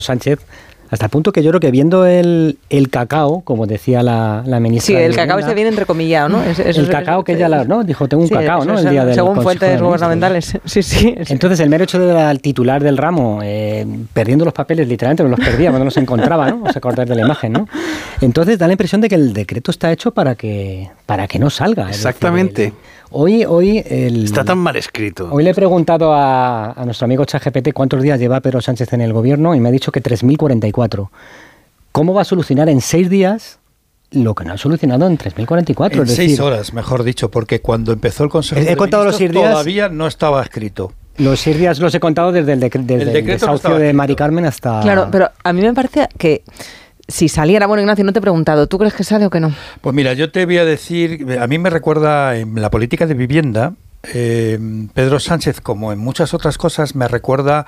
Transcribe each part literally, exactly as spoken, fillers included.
Sánchez, hasta el punto que yo creo que viendo el, el cacao, como decía la, la ministra... Sí, el cacao se viene entrecomillado, ¿no? Es, es, el cacao es, que ella la, ¿no? dijo, tengo un sí, cacao, ¿no? Es, el día del según Consejo fuentes de gubernamentales. Sí, sí. Entonces, el mero hecho del titular del ramo, eh, perdiendo los papeles, literalmente no los perdía cuando no los encontraba, ¿no? O sea, acordar de la imagen, ¿no? Entonces, da la impresión de que el decreto está hecho para que, para que no salga. Exactamente. Es decir, el, Hoy, hoy el, está tan mal escrito. Hoy le he preguntado a, a nuestro amigo ChatGPT cuántos días lleva Pedro Sánchez en el gobierno y me ha dicho que tres mil cuarenta y cuatro. ¿Cómo va a solucionar en seis días lo que no ha solucionado en tres mil cuarenta y cuatro? En es seis decir, horas, mejor dicho, porque cuando empezó el Consejo he, de he contado Ministros los seis días, todavía no estaba escrito. Los seis días los he contado desde el, decre, desde el, el desahucio no de Mari Carmen hasta... Claro, pero a mí me parece que... Si saliera, bueno, Ignacio, no te he preguntado, ¿tú crees que sale o que no? Pues mira, yo te voy a decir, a mí me recuerda en la política de vivienda, eh, Pedro Sánchez, como en muchas otras cosas, me recuerda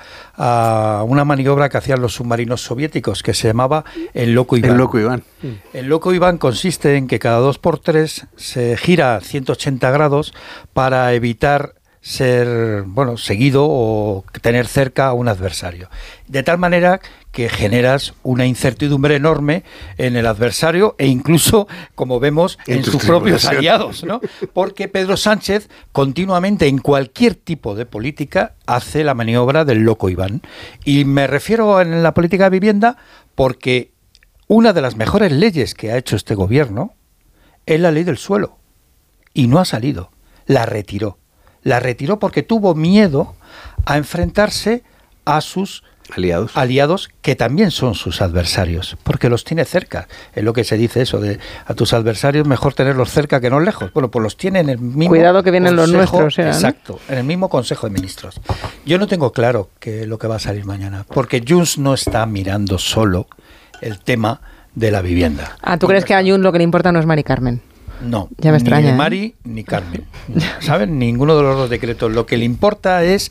a una maniobra que hacían los submarinos soviéticos, que se llamaba el Loco Iván. El Loco Iván. El Loco Iván consiste en que cada dos por tres se gira ciento ochenta grados para evitar ser, bueno, seguido o tener cerca a un adversario. De tal manera que generas una incertidumbre enorme en el adversario e incluso, como vemos, en, en sus propios aliados, ¿no? Porque Pedro Sánchez continuamente en cualquier tipo de política hace la maniobra del Loco Iván. Y me refiero en la política de vivienda porque una de las mejores leyes que ha hecho este gobierno es la ley del suelo. Y no ha salido. La retiró. La retiró porque tuvo miedo a enfrentarse a sus aliados. aliados que también son sus adversarios, porque los tiene cerca. Es lo que se dice eso de a tus adversarios mejor tenerlos cerca que no lejos. Bueno, pues los tiene en el mismo Cuidado que vienen consejo, los nuestros, ¿eh? Exacto, en el mismo Consejo de Ministros. Yo no tengo claro que lo que va a salir mañana, porque Junts no está mirando solo el tema de la vivienda. Ah, ¿tú crees que a Junts lo que le importa no es Mari Carmen? No, ya me extraña, ni Mari ¿eh? ni Carmen, ¿saben? Ninguno de los dos decretos. Lo que le importa es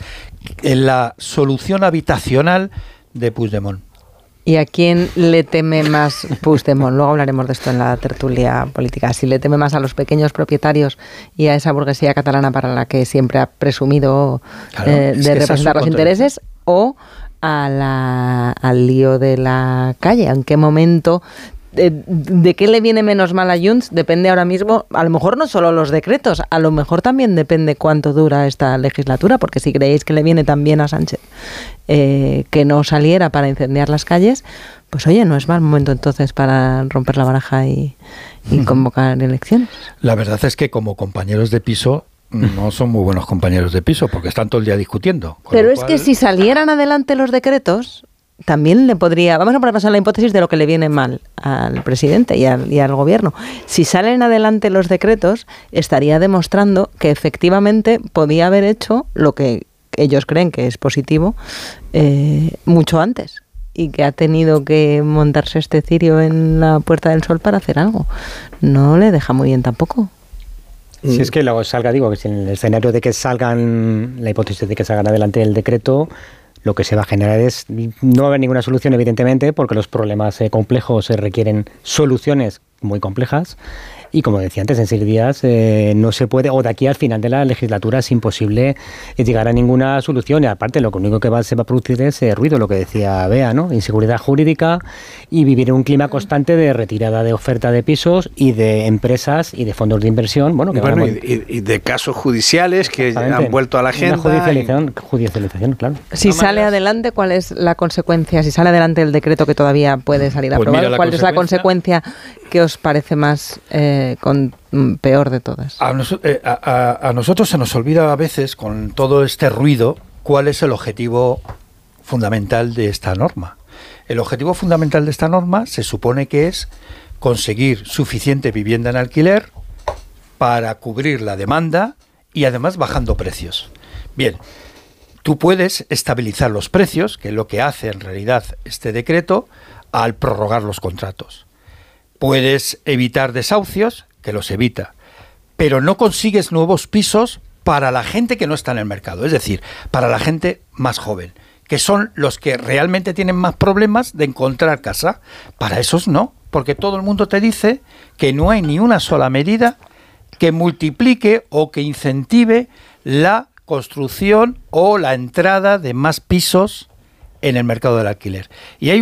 la solución habitacional de Puigdemont. ¿Y a quién le teme más Puigdemont? Luego hablaremos de esto en la tertulia política. Si le teme más a los pequeños propietarios y a esa burguesía catalana para la que siempre ha presumido claro, eh, de representar los intereses, o a la, al lío de la calle. ¿En qué momento... De, ¿De qué le viene menos mal a Junts? Depende ahora mismo, a lo mejor no solo los decretos, a lo mejor también depende cuánto dura esta legislatura, porque si creéis que le viene tan bien a Sánchez eh, que no saliera para incendiar las calles, pues oye, no es mal momento entonces para romper la baraja y, y convocar elecciones. La verdad es que como compañeros de piso no son muy buenos compañeros de piso, porque están todo el día discutiendo. Pero es cual... que si salieran adelante los decretos... También le podría, vamos a poner pasar la hipótesis de lo que le viene mal al presidente y al, y al gobierno. Si salen adelante los decretos, estaría demostrando que efectivamente podía haber hecho lo que ellos creen que es positivo eh, mucho antes y que ha tenido que montarse este cirio en la Puerta del Sol para hacer algo. No le deja muy bien tampoco. Si es que luego salga, digo, que si en el escenario de que salgan, la hipótesis de que salgan adelante el decreto, lo que se va a generar es, no va a haber ninguna solución evidentemente, porque los problemas eh, complejos eh, requieren soluciones muy complejas y como decía antes, en seis días eh, no se puede, o de aquí al final de la legislatura es imposible llegar a ninguna solución y aparte lo único que va, se va a producir es eh, ruido, lo que decía Bea, ¿no? Inseguridad jurídica y vivir en un clima constante de retirada de oferta de pisos y de empresas y de fondos de inversión. Bueno, que bueno, van a... y, y de casos judiciales que han vuelto a la agenda. Una judicialización, y... judicialización, claro. Si no sale maneras... adelante, ¿cuál es la consecuencia? Si sale adelante el decreto que todavía puede salir pues aprobado, mira, ¿cuál es la consecuencia que os parece más eh, con, peor de todas? A, nos, eh, a, a nosotros se nos olvida a veces, con todo este ruido, cuál es el objetivo fundamental de esta norma. El objetivo fundamental de esta norma se supone que es conseguir suficiente vivienda en alquiler para cubrir la demanda y además bajando precios. Bien, tú puedes estabilizar los precios, que es lo que hace en realidad este decreto, al prorrogar los contratos. Puedes evitar desahucios, que los evita, pero no consigues nuevos pisos para la gente que no está en el mercado, es decir, para la gente más joven, que son los que realmente tienen más problemas de encontrar casa. Para esos no, porque todo el mundo te dice que no hay ni una sola medida que multiplique o que incentive la construcción o la entrada de más pisos en el mercado del alquiler. Y hay